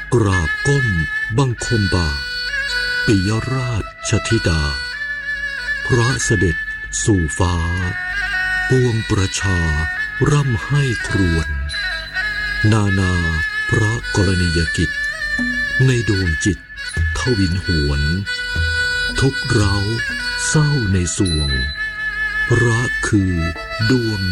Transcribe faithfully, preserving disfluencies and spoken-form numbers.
กราบก้มบังคมบาทปิยราชธิดาพระเสด็จสู่ฟ้าปวงประชาร่ำให้ครวญนานาพระกรณียกิจในดวงจิตทวินหวนทุกเราเศร้าในสวงรักคือดวง